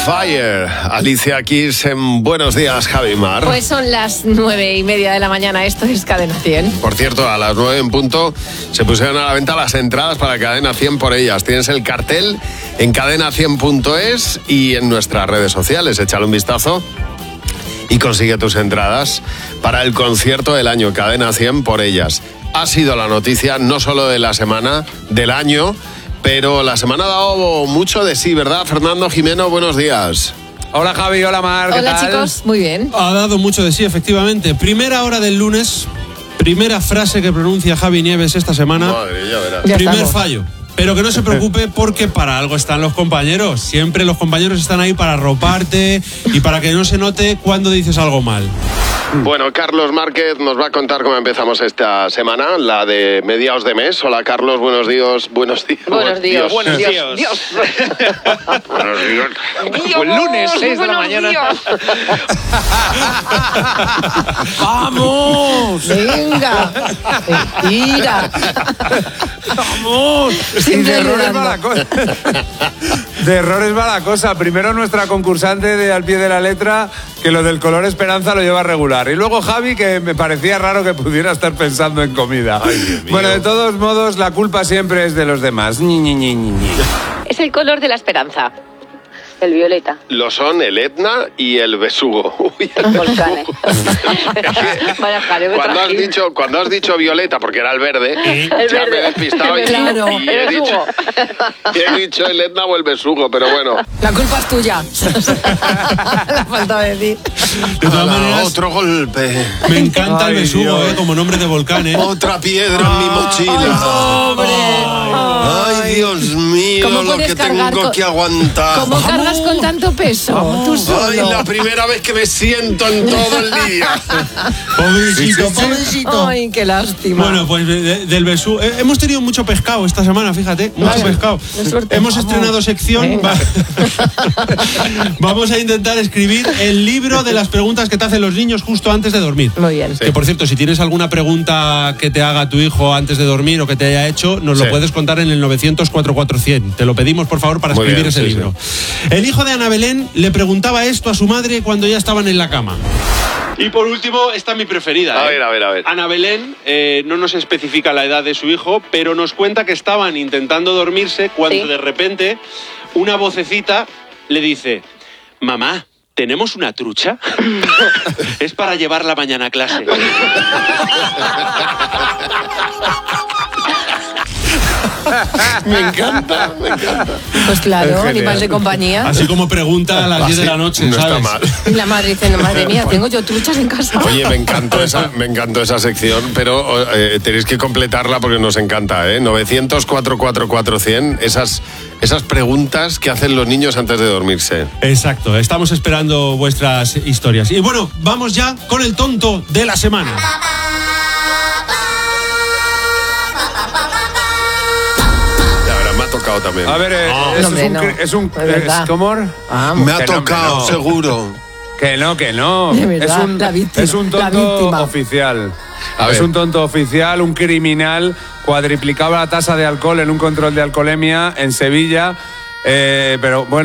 Fire. Alicia Keys en Buenos Días, Javi Mar. Pues son las 9:30 de la mañana, esto es Cadena 100. Por cierto, a las 9 en punto se pusieron a la venta las entradas para Cadena 100 por ellas. Tienes el cartel en cadena100.es y en nuestras redes sociales. Échale un vistazo y consigue tus entradas para el concierto del año, Cadena 100 por ellas. Ha sido la noticia no solo de la semana, del año, pero la semana ha dado mucho de sí, ¿verdad? Fernando Jimeno, buenos días. Hola Javi, hola Mar, ¿qué Hola tal? chicos, muy bien. Ha dado mucho de sí, efectivamente. Primera hora del lunes, primera frase que pronuncia Javi Nieves esta semana. Madre, ya verás. Ya Primer estamos. fallo. Pero que no se preocupe porque para algo están los compañeros. Siempre los compañeros están ahí para arroparte y para que no se note cuando dices algo mal. Bueno, Carlos Márquez nos va a contar cómo empezamos esta semana, la de mediados de mes. Hola Carlos, buenos días. Buenos días. Buenos días. Buenos días. Buen lunes, 6 de la mañana. ¡Vamos! Venga, mentira. ¡Vamos! Y Siempre de errores ayudando. va la cosa. De errores va la cosa. Primero nuestra concursante de Al Pie de la Letra, que lo del color esperanza lo lleva regular. Y luego Javi, que me parecía raro que pudiera estar pensando en comida. Ay, Dios mío. Bueno, de todos modos, la culpa siempre es de los demás. Ñi, ñi, ñi, ñi, ñi. Es el color de la esperanza. El violeta. Lo son el Etna y el Besugo. Uy, Volcanes. Vaya jaleo que trajiste. cuando has dicho violeta, porque era el verde, El ya me he verde. despistado y, Claro. y El Besugo. he dicho el Etna o el Besugo, pero bueno. La culpa es tuya. La falta de decir. De todas Ala, maneras, otro golpe. me encanta Ay, el besugo, Dios. como nombre de volcán, ¿eh? Otra piedra en mi mochila. Ay, Dios mío, ¿Cómo lo puedes que cargar tengo con- que aguantar. ¿Cómo cargas con tanto peso? Tú solo. Ay, la primera vez que me siento en todo el día. Pobrecito, pobrecito. Ay, qué lástima. Bueno, pues del besugo. Hemos tenido mucho pescado esta semana, fíjate. Mucho Vale, pescado. de suerte. Hemos Vamos. estrenado sección. Venga. Vamos a intentar escribir el libro de las preguntas que te hacen los niños justo antes de dormir. Muy bien. Que por cierto, si tienes alguna pregunta que te haga tu hijo antes de dormir o que te haya hecho, nos Sí. lo puedes contar en el 900-44100. Te lo pedimos, por favor, para Muy escribir bien, ese sí, libro. El hijo de Ana Belén le preguntaba esto a su madre cuando ya estaban en la cama. Y por último, esta es mi preferida. A ver, a ver, a ver. Ana Belén no nos especifica la edad de su hijo, pero nos cuenta que estaban intentando dormirse cuando Sí. de repente una vocecita le dice: mamá, ¿tenemos una trucha? Es para llevarla mañana a clase. Me encanta, me encanta. Pues claro, Es genial. animal de compañía. Así como pregunta a las 10 de la noche, no ¿sabes? está mal. Y la madre dice, no, madre mía, tengo yo truchas en casa. Oye, me encantó esa sección, pero tenéis que completarla porque nos encanta, ¿eh? 900-444-100, esas preguntas que hacen los niños antes de dormirse. Exacto, estamos esperando vuestras historias. Y bueno, vamos ya con el tonto de la semana. Ya verás, me ha tocado también. A ver, No, eso hombre, no. es un... De verdad. ¿Cómo? Vamos. Me ha que no, tocado, que no. seguro. Que no, que no. De verdad, la víctima, es un la tonto víctima. oficial. A Es ver. un tonto oficial, un criminal, cuadriplicaba la tasa de alcohol en un control de alcoholemia en Sevilla, pero bueno.